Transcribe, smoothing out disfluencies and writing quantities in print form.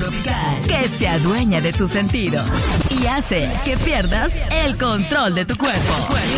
tropical que se adueña de tus sentidos y hace que pierdas el control de tu cuerpo.